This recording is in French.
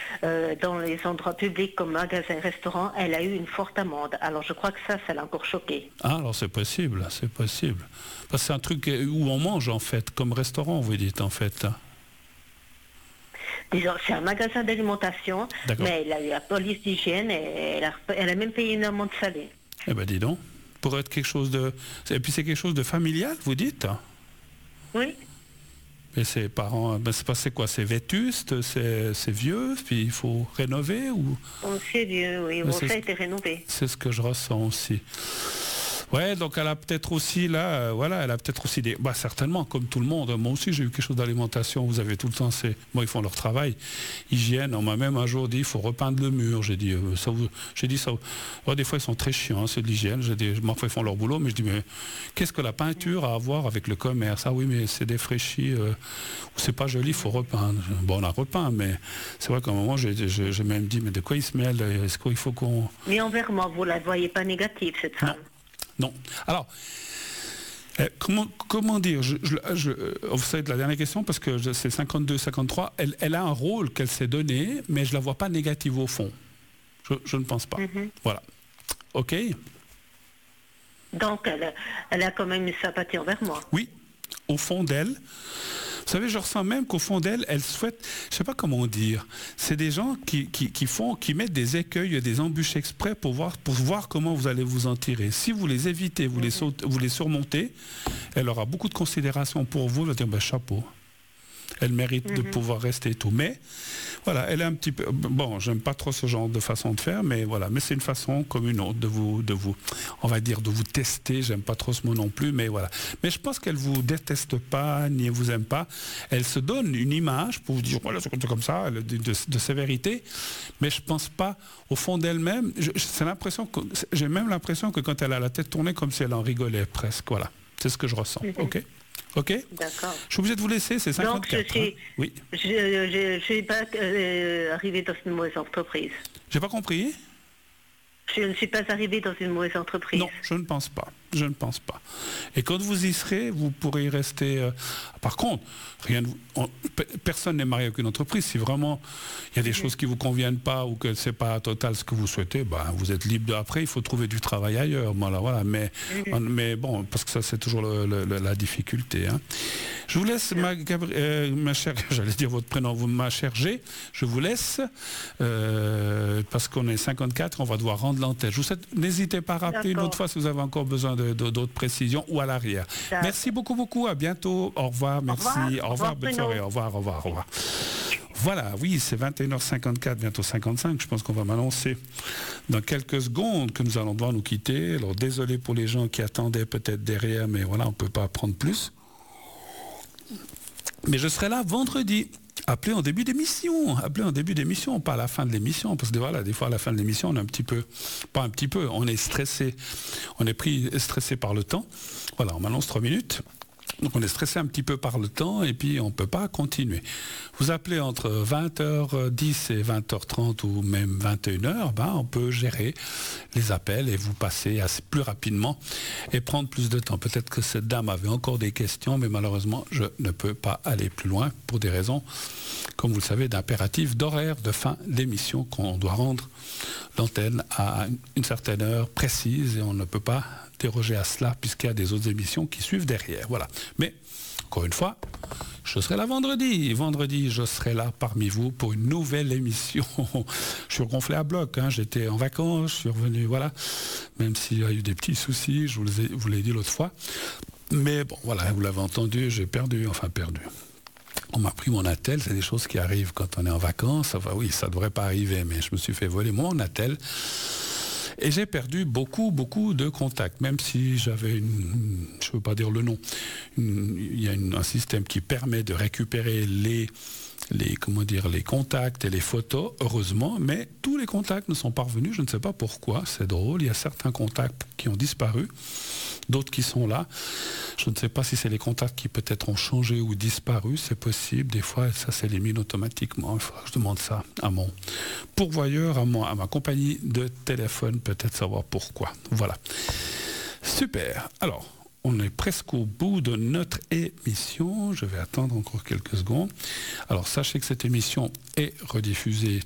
dans les endroits publics comme magasins, restaurants, elle a eu une forte amende. Alors je crois que ça l'a encore choquée. Ah, alors c'est possible, c'est possible. Parce que c'est un truc où on mange en fait, comme restaurant, vous dites en fait. Disons, c'est un magasin d'alimentation, D'accord. mais elle a eu la police d'hygiène et elle a même payé une amende salée. Eh ben dis donc, pour être quelque chose de... Et puis c'est quelque chose de familial, vous dites? Oui. Et ses parents, ben c'est quoi? C'est vétuste, c'est vieux, puis il faut rénover ou... C'est vieux, oui. Bon, ça a été rénové. C'est ce que je ressens aussi. Ouais, donc elle a peut-être aussi là, voilà, elle a peut-être aussi des, bah certainement comme tout le monde. Moi aussi j'ai eu quelque chose d'alimentation. Vous avez tout le temps, moi ils font leur travail, hygiène. On m'a même un jour dit il faut repeindre le mur. J'ai dit ça. Ouais, des fois ils sont très chiants, c'est de l'hygiène. J'ai dit, ils font leur boulot, mais je dis mais qu'est-ce que la peinture a à voir avec le commerce? Ah oui, mais c'est défraîchi, c'est pas joli, il faut repeindre. Bon, on a repeint, mais c'est vrai qu'à un moment j'ai même dit mais de quoi ils se mêlent? Est-ce qu'il faut qu'on... Mais envers moi, vous la voyez pas négative cette femme? Non. Alors, comment dire, vous savez de la dernière question, parce que c'est 52-53, elle a un rôle qu'elle s'est donné, mais je ne la vois pas négative au fond. Je ne pense pas. Voilà. OK? Donc, elle a quand même une sympathie envers moi. Oui, au fond d'elle. Vous savez, je ressens même qu'au fond d'elle, elle souhaite, je ne sais pas comment dire, c'est des gens qui mettent des écueils, des embûches exprès pour voir comment vous allez vous en tirer. Si vous les évitez, vous les surmontez, elle aura beaucoup de considération pour vous, elle va dire, ben, chapeau. Elle mérite de pouvoir rester et tout. Mais voilà, elle est un petit peu... Bon, j'aime pas trop ce genre de façon de faire, mais voilà. Mais c'est une façon comme une autre de vous, on va dire, de vous tester. J'aime pas trop ce mot non plus, mais voilà. Mais je pense qu'elle vous déteste pas, ni elle vous aime pas. Elle se donne une image pour vous dire, voilà, c'est comme ça, de sévérité. Mais je pense pas, au fond d'elle-même, j'ai même l'impression que quand elle a la tête tournée, comme si elle en rigolait presque. Voilà. C'est ce que je ressens. OK? OK. D'accord. Je suis obligé de vous laisser, c'est 54. Donc, oui. Je ne suis pas arrivé dans une mauvaise entreprise. J'ai pas compris. Je ne suis pas arrivé dans une mauvaise entreprise. Non, je ne pense pas. Je ne pense pas. Et quand vous y serez, vous pourrez y rester... Par contre, personne n'est marié avec une entreprise. Si vraiment il y a des choses qui ne vous conviennent pas ou que ce n'est pas total ce que vous souhaitez, ben, vous êtes libre après, il faut trouver du travail ailleurs. Voilà. Mais bon, parce que ça, c'est toujours la difficulté. Hein. Je vous laisse, ma chère, j'allais dire votre prénom, ma chère G, je vous laisse, parce qu'on est 54, on va devoir rendre l'antenne. Je vous souhaite, n'hésitez pas à rappeler une autre fois si vous avez encore besoin d'autres précisions ou à l'arrière. Merci beaucoup, à bientôt, au revoir, merci, au revoir, bonne soirée, au revoir. Voilà, oui, c'est 21h54, bientôt 55. Je pense qu'on va m'annoncer dans quelques secondes que nous allons devoir nous quitter. Alors, désolé pour les gens qui attendaient peut-être derrière, mais voilà, on ne peut pas prendre plus. Mais je serai là vendredi. Appelez en début d'émission, pas à la fin de l'émission, parce que voilà, des fois à la fin de l'émission, on est on est stressé, stressé par le temps. Voilà, on m'annonce 3 minutes. Donc on est stressé un petit peu par le temps et puis on ne peut pas continuer. Vous appelez entre 20h10 et 20h30 ou même 21h, on peut gérer les appels et vous passer plus rapidement et prendre plus de temps. Peut-être que cette dame avait encore des questions, mais malheureusement, je ne peux pas aller plus loin pour des raisons, comme vous le savez, d'impératif d'horaire de fin d'émission qu'on doit rendre l'antenne à une certaine heure précise et on ne peut pas déroger à cela puisqu'il y a des autres émissions qui suivent derrière. Voilà. Mais, encore une fois, je serai là vendredi. Vendredi, je serai là parmi vous pour une nouvelle émission. Je suis gonflé à bloc. J'étais en vacances, je suis revenu, voilà. Même s'il y a eu des petits soucis, je vous l'ai dit l'autre fois. Mais bon, voilà, vous l'avez entendu, j'ai perdu. On m'a pris mon attel, c'est des choses qui arrivent quand on est en vacances. Enfin oui, ça ne devrait pas arriver, mais je me suis fait voler mon attel. Et j'ai perdu beaucoup de contacts, même si j'avais je ne veux pas dire le nom, il y a un système qui permet de récupérer les contacts et les photos, heureusement, mais tous les contacts ne sont pas revenus, je ne sais pas pourquoi, c'est drôle, il y a certains contacts qui ont disparu, d'autres qui sont là, je ne sais pas si c'est les contacts qui peut-être ont changé ou disparu, c'est possible, des fois ça s'élimine automatiquement, il faudra que je demande ça à mon pourvoyeur, à ma compagnie de téléphone, peut-être savoir pourquoi, voilà. Super, alors... On est presque au bout de notre émission. Je vais attendre encore quelques secondes. Alors, sachez que cette émission est rediffusée